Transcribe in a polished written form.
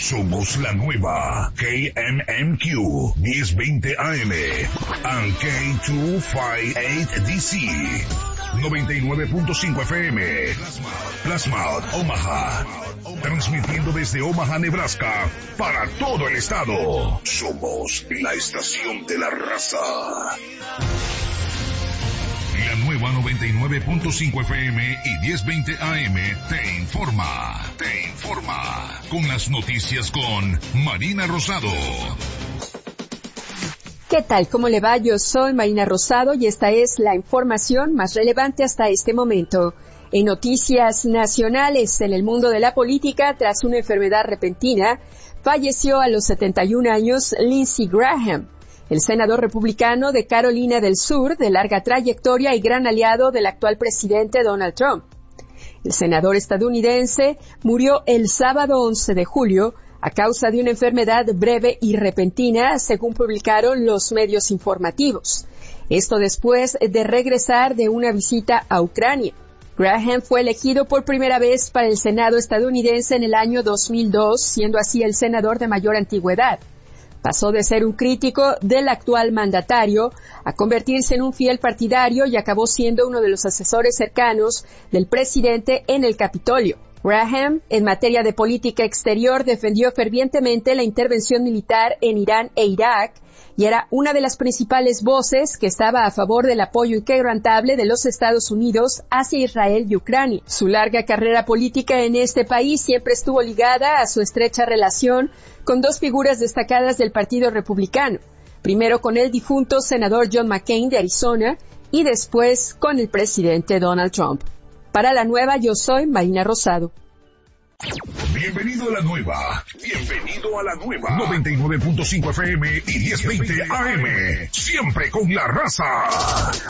Somos la nueva KMMQ 1020 AM and K258DC 99.5 FM Plasma Omaha, transmitiendo desde Omaha, Nebraska para todo el estado. Somos la estación de la raza. La nueva 99.5 FM y 1020 AM te informa. Con las noticias con Marina Rosado. ¿Qué tal? ¿Cómo le va? Yo soy Marina Rosado y esta es la información más relevante hasta este momento. En noticias nacionales, en el mundo de la política, tras una enfermedad repentina, falleció a los 71 años Lindsey Graham, el senador republicano de Carolina del Sur, de larga trayectoria y gran aliado del actual presidente Donald Trump. El senador estadounidense murió el sábado 11 de julio a causa de una enfermedad breve y repentina, según publicaron los medios informativos. Esto después de regresar de una visita a Ucrania. Graham fue elegido por primera vez para el Senado estadounidense en el año 2002, siendo así el senador de mayor antigüedad. Pasó de ser un crítico del actual mandatario a convertirse en un fiel partidario y acabó siendo uno de los asesores cercanos del presidente en el Capitolio. Graham, en materia de política exterior, defendió fervientemente la intervención militar en Irán e Irak y era una de las principales voces que estaba a favor del apoyo inquebrantable de los Estados Unidos hacia Israel y Ucrania. Su larga carrera política en este país siempre estuvo ligada a su estrecha relación con dos figuras destacadas del Partido Republicano, primero con el difunto senador John McCain de Arizona y después con el presidente Donald Trump. Para la nueva, yo soy Marina Rosado. Bienvenido a la nueva 99.5 FM y 1020 AM, siempre con la raza.